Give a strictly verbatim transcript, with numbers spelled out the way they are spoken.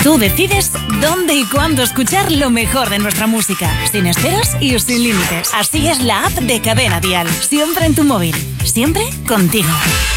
Tú decides dónde y cuándo escuchar lo mejor de nuestra música, sin esperas y sin límites. Así es la app de Cadena Dial, siempre en tu móvil, siempre contigo.